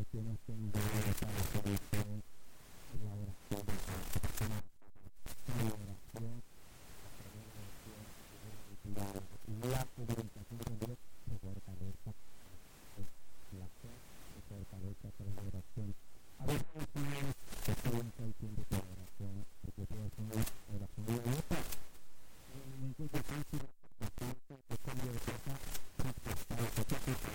tienes que entender esa definición en la oración de la oración a través de la oración la comunicación con Dios se fortalece, la fe se fortalece a través de la oración. A veces decimos que estoy todo el tiempo con la oración, porque puedo hacer una oración y otra. En momentos difíciles, de cambio de cosa,